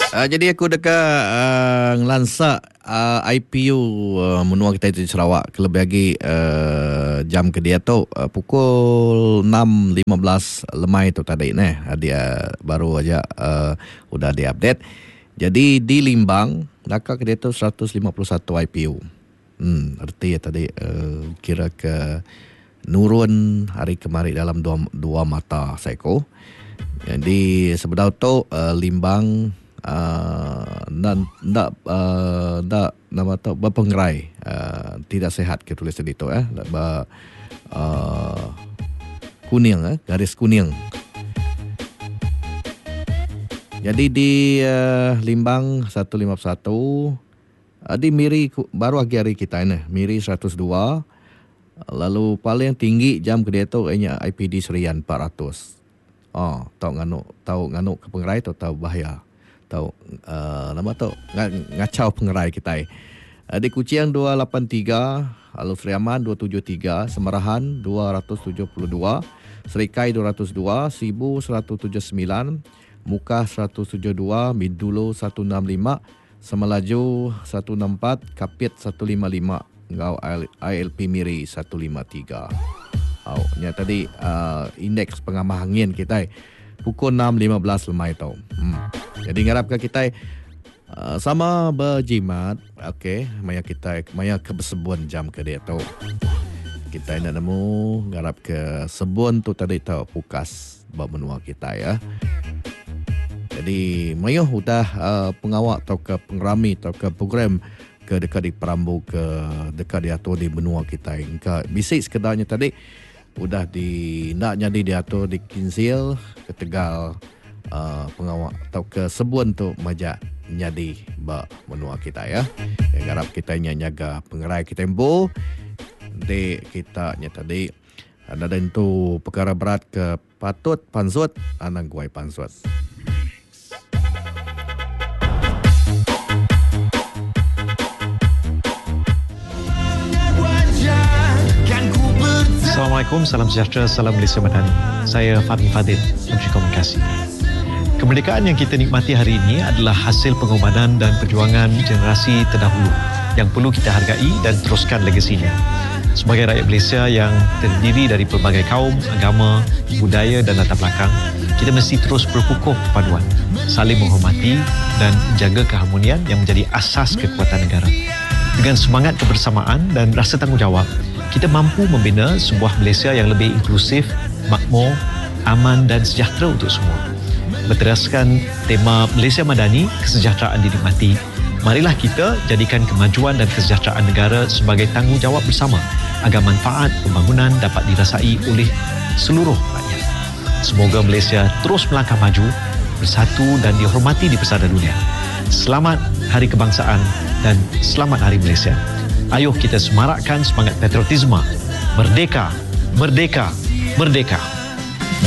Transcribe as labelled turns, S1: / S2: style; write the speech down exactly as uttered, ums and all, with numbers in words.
S1: Uh, jadi aku dekat uh, ngelansak uh, I P U uh, menua kita itu di Sarawak. Kelebih lagi uh, jam ke dia tu uh, pukul enam lima belas lemai tu tadi ni. Dia baru aja uh, udah di update. Jadi di Limbang nakak ke dia tu seratus lima puluh satu I P U. Hmm, arti ya tadi uh, kira ke nurun hari kemarin dalam dua, dua mata seko. Jadi sebenarnya tu uh, Limbang Uh, dan tak uh, tak nama tu berpenggerai uh, tidak sehat kita tulis di tu eh ba, uh, kuning eh garis kuning. Jadi di uh, Limbang seratus lima puluh satu, uh, di Miri baru lagi hari kita ni Miri seratus dua, lalu paling tinggi jam kedua tu ianya I P D Serian empat ratus. Oh, tahu nganu tahu nganu ke pengerai tu tahu bahaya. Tahu uh, nama tu ngacau pengerai kita. Uh, di Kuching dua lapan tiga, lalu Seriaman dua tujuh tiga, Semarahan dua tujuh dua, Serikai dua nol dua, Sibu seratus tujuh sembilan, Muka seratus tujuh dua, Mindulo seratus enam lima, Semelaju seratus enam empat, Kapit seratus lima lima, Ngau I L P Miri seratus lima tiga. Oh, nya tadi uh, indeks pengamah angin kita pukul enam lima belas lemai tau. Hmm. Jadi ngarap ke kita uh, sama berjimat. Okey, maya kita maya ke bersebun jam ke dia tau. Kita nak nemu ngarap ke sebun tu tadi tau pukas bab menua kita ya. Jadi maya udah uh, pengawak atau ke pengrami atau ke program ke dekat di Perambu ke dekat di atur di benua kita. Ke bisik sekedarnya tadi udah di nak jadi diatur di Kinsil ke Tegal uh, pengawal atau ke Sebun tu majak jadi ba menua kita ya. Yang garap kita nyaga pengerai kita embo de kita nya tadi ada dan tu perkara berat ke patut pansut anak guai pansut.
S2: Assalamualaikum, salam sejahtera, salam Malaysia Madani. Saya Fahmi Fadil, Menteri Komunikasi. Kemerdekaan yang kita nikmati hari ini adalah hasil pengorbanan dan perjuangan generasi terdahulu yang perlu kita hargai dan teruskan legasinya. Sebagai rakyat Malaysia yang terdiri dari pelbagai kaum, agama, budaya dan latar belakang, kita mesti terus berkukuh perpaduan, saling menghormati dan menjaga keharmonian yang menjadi asas kekuatan negara. Dengan semangat kebersamaan dan rasa tanggungjawab, kita mampu membina sebuah Malaysia yang lebih inklusif, makmur, aman dan sejahtera untuk semua. Berteraskan tema Malaysia Madani, kesejahteraan dinikmati, marilah kita jadikan kemajuan dan kesejahteraan negara sebagai tanggungjawab bersama agar manfaat pembangunan dapat dirasai oleh seluruh rakyat. Semoga Malaysia terus melangkah maju, bersatu dan dihormati di pesada dunia. Selamat Hari Kebangsaan dan selamat Hari Malaysia. Ayuh kita semarakkan semangat patriotisme. Merdeka, merdeka, merdeka.